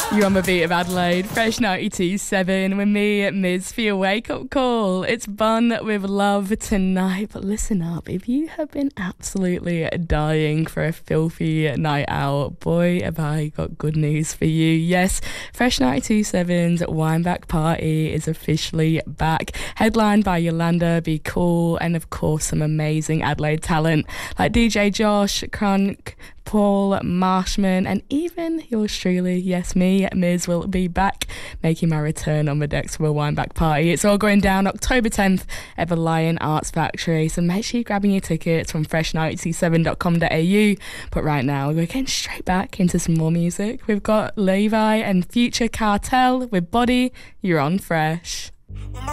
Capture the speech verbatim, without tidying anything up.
You're on the beat of Adelaide, Fresh ninety-two point seven with me, Miz, for your wake-up call. It's Bun with Love tonight, but listen up, if you have been absolutely dying for a filthy night out, boy, have I got good news for you. Yes, Fresh ninety-two point seven's Wineback Party is officially back, headlined by Yolanda, Be Cool, and of course some amazing Adelaide talent like D J Josh, Crunk, Paul, Marshman, and even yours truly, yes, me, Miz, will be back making my return on the decks for a Wineback Party. It's all going down October tenth at the Lion Arts Factory, so make sure you're grabbing your tickets from fresh ninety seven dot com dot a u. But right now, we're getting straight back into some more music. We've got Levi and Future Cartel with Body. You're on Fresh.